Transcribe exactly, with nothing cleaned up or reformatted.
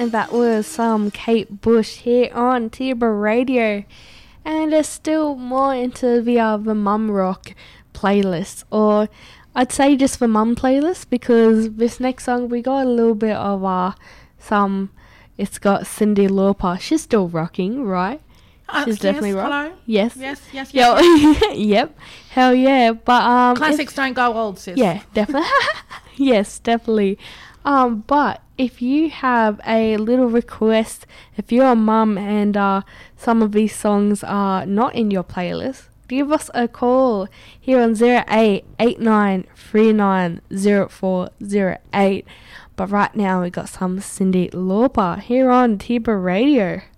and that was some Kate Bush here on Tiba Radio. And there's still more into the, uh, the mum rock playlist, or I'd say just the mum playlist, because this next song we got a little bit of uh, some, it's got Cyndi Lauper. She's still rocking, right? Uh, She's yes, definitely rock. hello? Yes. Yes, yes, yes. Yo, yep. Hell yeah. But um Classics don't go old, sis. yeah, definitely. Yes, definitely. Um, but if you have a little request, if you're a mum and uh some of these songs are not in your playlist, give us a call here on zero eight eight nine three nine zero four zero eight. But right now we got some Cyndi Lauper here on Tiba Radio.